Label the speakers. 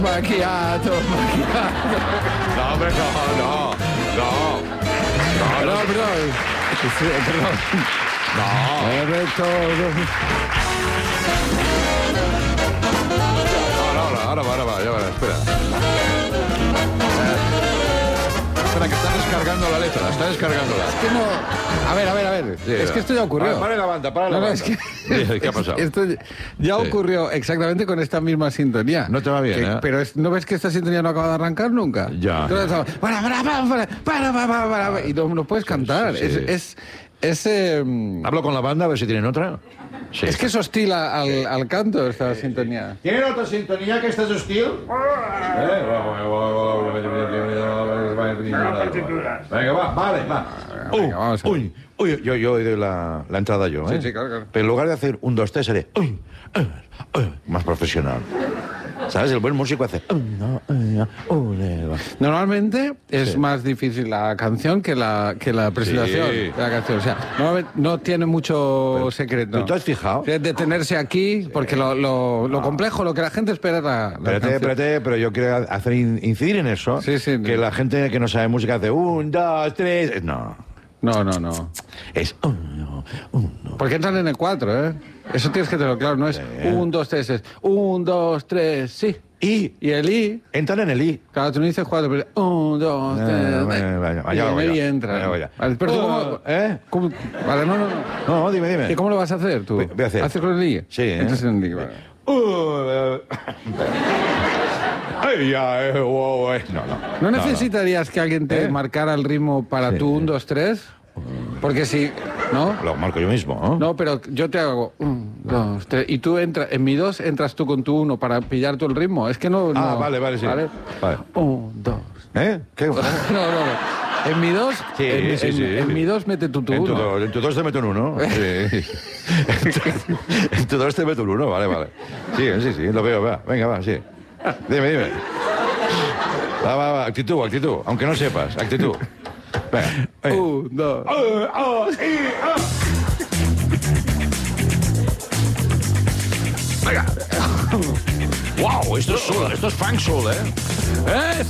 Speaker 1: Macchiato.
Speaker 2: No, hombre, no.
Speaker 1: No, perdón.
Speaker 2: Ahora va, ya verás, espera. Espera, que está descargando la letra,
Speaker 1: Es que no... A ver.
Speaker 2: Sí,
Speaker 1: es que esto ya ocurrió.
Speaker 2: Para la banda.
Speaker 1: Es que...
Speaker 2: ¿Qué ha pasado?
Speaker 1: Esto ya ocurrió exactamente con esta misma sintonía.
Speaker 2: No te va bien, ¿eh?
Speaker 1: Pero ¿no ves que esta sintonía no acaba de arrancar nunca?
Speaker 2: Ya.
Speaker 1: Entonces, para, y no puedes cantar.
Speaker 2: Sí.
Speaker 1: Es
Speaker 2: Hablo con la banda a ver si tienen otra. Sí.
Speaker 1: es que es hostil al canto esta sintonía.
Speaker 2: ¿Tienen otra sintonía que esta es hostil? Venga, va.
Speaker 1: Venga, vamos a ver.
Speaker 2: Uy, yo doy la entrada yo, ¿eh?
Speaker 1: Sí, claro.
Speaker 2: Pero en lugar de hacer 1, 2, 3, haré... Más profesional. ¿Sabes? El buen músico hace...
Speaker 1: Normalmente es
Speaker 2: Sí.
Speaker 1: más difícil la canción que la presentación
Speaker 2: Sí.
Speaker 1: de la canción. O sea, no tiene mucho secreto.
Speaker 2: ¿Tú te has fijado?
Speaker 1: Es detenerse aquí, porque lo complejo, lo que la gente espera es la canción.
Speaker 2: Espérate, pero yo quiero hacer incidir en eso.
Speaker 1: Sí.
Speaker 2: Que la gente que no sabe música hace 1, 2, 3... No.
Speaker 1: No.
Speaker 2: Es 1, 2...
Speaker 1: Porque entran en el 4, ¿eh? Eso tienes que tenerlo claro. No es 1, 2, 3, es 1, 2, 3, sí.
Speaker 2: Y
Speaker 1: Y el I...
Speaker 2: entran en el I.
Speaker 1: Claro, tú no dices 4, pero 1, 2, 3...
Speaker 2: Vaya,
Speaker 1: y en el I entra.
Speaker 2: vaya.
Speaker 1: Vale, pero tú ¿cómo? Vale, no.
Speaker 2: No, dime.
Speaker 1: ¿Y cómo lo vas a hacer tú?
Speaker 2: Voy a hacer.
Speaker 1: ¿Haces con el I?
Speaker 2: Sí, ¿eh?
Speaker 1: Entras en el I, vale. ¿No necesitarías que alguien te marcara el ritmo para
Speaker 2: Sí.
Speaker 1: tu 1, 2, 3? Porque si... ¿No?
Speaker 2: Lo marco yo mismo, ¿no?
Speaker 1: No, pero yo te hago 1, 2, 3 y tú entras... En mi 2 entras tú con tu 1 para pillar tú el ritmo. Es que no...
Speaker 2: Ah,
Speaker 1: no.
Speaker 2: vale, sí. Vale.
Speaker 1: 1, 2...
Speaker 2: ¿Eh? ¿Qué?
Speaker 1: No. En mi 2...
Speaker 2: Sí.
Speaker 1: En mi 2 mete tú tu 1.
Speaker 2: En tu 2 te meto un 1. Sí. En tu 2 te meto un 1, vale. Sí, lo veo, va. Venga, va, sí. Dime. Va, actitud. Aunque no sepas, actitud. Venga.
Speaker 1: 1, 2...
Speaker 2: Venga. Wow, esto es funk soul, ¿eh?